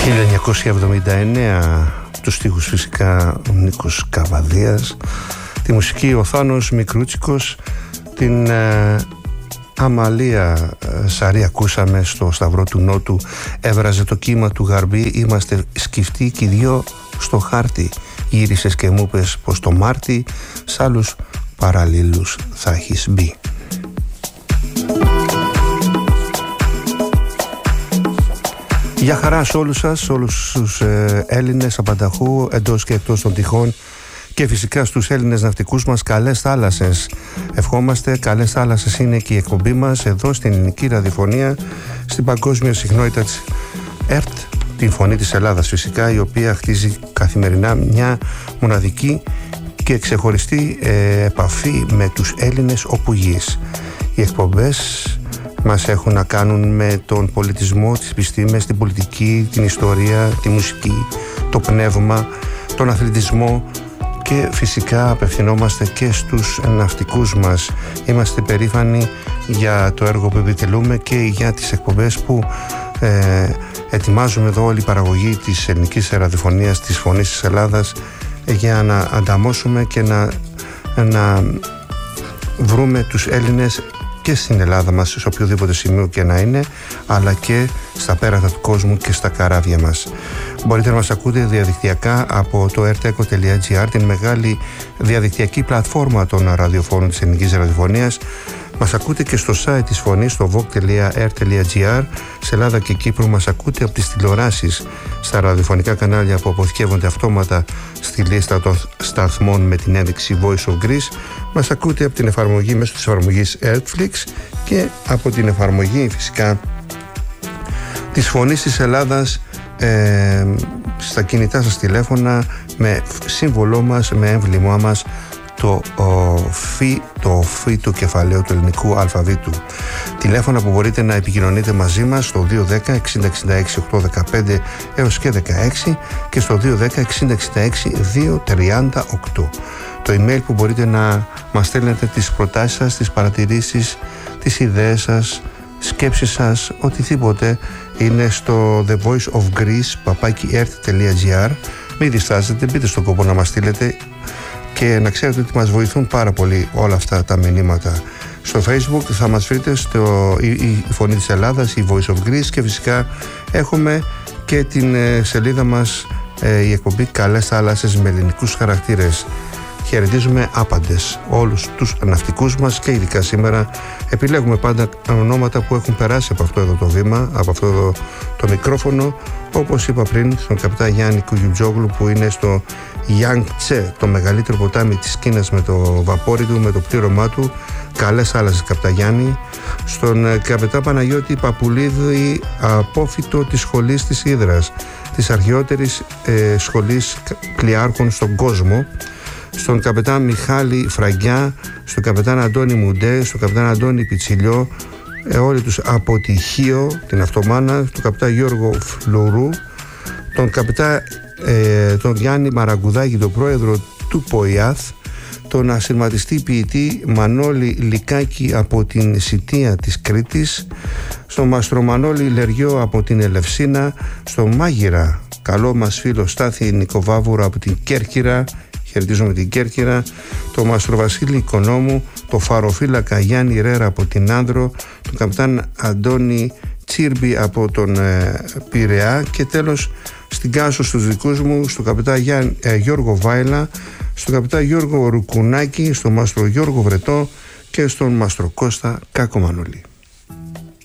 1979, τους στίχους φυσικά ο Νίκος Καβαδίας, τη μουσική ο Θάνος Μικρούτσικος, την Αμαλία Σαρή ακούσαμε στο Σταυρό του Νότου, έβραζε το κύμα του Γαρμπή, είμαστε σκυφτοί κι οι δυο στο χάρτη, γύρισες και μου πες πως το Μάρτι σ' άλλους παραλλήλους θα έχεις μπει. Γεια χαρά σε όλους σας, όλους τους Έλληνες απανταχού εντός και εκτός των τυχών και φυσικά στους Έλληνες ναυτικούς μας, καλές θάλασσες. Ευχόμαστε, καλές θάλασσες είναι και η εκπομπή μας εδώ στην ελληνική ραδιοφωνία, στην παγκόσμια συχνότητα της ΕΡΤ, την φωνή της Ελλάδας φυσικά, η οποία χτίζει καθημερινά μια μοναδική και ξεχωριστή επαφή με τους Έλληνες όπου γης. Οι εκπομπές μας έχουν να κάνουν με τον πολιτισμό, τις επιστήμες, την πολιτική, την ιστορία, τη μουσική, το πνεύμα, τον αθλητισμό και φυσικά απευθυνόμαστε και στους ναυτικούς μας. Είμαστε περήφανοι για το έργο που επιτελούμε και για τις εκπομπές που ετοιμάζουμε εδώ όλη η παραγωγή της ελληνικής ραδιοφωνίας, της φωνής της Ελλάδας, για να ανταμώσουμε και να βρούμε τους Έλληνες και στην Ελλάδα μας, σε οποιοδήποτε σημείο και να είναι, αλλά και στα πέρατα του κόσμου και στα καράβια μας. Μπορείτε να μας ακούτε διαδικτυακά από το rteco.gr, την μεγάλη διαδικτυακή πλατφόρμα των ραδιοφώνων της ελληνικής ραδιοφωνίας. Μας ακούτε και στο site της φωνής, στο vogue.r.gr. Σε Ελλάδα και Κύπρο μας ακούτε από τις τηλεοράσεις, στα ραδιοφωνικά κανάλια που αποθηκεύονται αυτόματα στη λίστα των σταθμών με την ένδειξη Voice of Greece. Μας ακούτε από την εφαρμογή, μέσω της εφαρμογής Netflix και από την εφαρμογή φυσικά της φωνής της Ελλάδας στα κινητά σας τηλέφωνα, με σύμβολό μας, με έμβλημά μας το φι του κεφαλαίου του ελληνικού αλφαβήτου. Τηλέφωνα που μπορείτε να επικοινωνείτε μαζί μας στο 210 6066 815 έως και 16 και στο 210 6066 238. Το email που μπορείτε να μας στέλνετε τις προτάσεις σας, τις παρατηρήσεις, τις ιδέες σας, σκέψεις σας, οτιδήποτε είναι στο The Voice of Greece @ert.gr. Μην διστάζετε, μπείτε στον κόπο να μας στείλετε και να ξέρετε ότι μας βοηθούν πάρα πολύ όλα αυτά τα μηνύματα. Στο Facebook θα μας βρείτε η Φωνή της Ελλάδας, η Voice of Greece, και φυσικά έχουμε και την σελίδα μας, η εκπομπή Καλές Θάλασσες με ελληνικούς χαρακτήρες. Χαιρετίζουμε άπαντες όλους τους ναυτικούς μας και ειδικά σήμερα επιλέγουμε πάντα ονόματα που έχουν περάσει από αυτό εδώ το βήμα, από αυτό εδώ το μικρόφωνο, όπως είπα πριν, στον καπιτάν Γιάννη Κουγιουτζόγλου που είναι στο Γιάνγκτσε, το μεγαλύτερο ποτάμι της Κίνας, με το βαπόρι του, με το πλήρωμά του. Καλές θάλασσες, καπιτάν Γιάννη. Στον καπιτάν Παναγιώτη Παπουλίδη, απόφοιτο της σχολής της Ύδρας, της αρχαιότερης σχολής πλοιάρχων στον κόσμο. Στον καπετάν Μιχάλη Φραγκιά, στον καπετάν Αντώνη Μουντέ, στον καπετάν Αντώνη Πιτσιλιό, όλοι τους από τη Χίο, την Αυτομάνα, τον καπετάν Γιώργο Φλουρού, τον καπετάν τον Γιάννη Μαραγκουδάκη, τον πρόεδρο του ΠΟΙΑΘ, τον ασυρματιστή ποιητή Μανώλη Λικάκη από την Σιτία της Κρήτης, στον Μαστρομανώλη Λεριό από την Ελευσίνα, στον μάγειρα καλό μας φίλο Στάθη Νικοβάβουρα από την Κέρκυρα, χαιρετίζουμε την Κέρκυρα, τον Μαστροβασίλη Οικονόμου, τον φαροφύλακα Γιάννη Ρέρα από την Άνδρο, τον καπιτάν Αντώνη Τσίρμπη από τον Πειραιά και τέλος στην Κάσο στους δικούς μου, στον καπιτάν Γιώργο Βάιλα, στον καπιτάν Γιώργο Ρουκουνάκη, στον μάστρο Γιώργο Βρετό και στον μάστρο Κώστα Κακομανολή.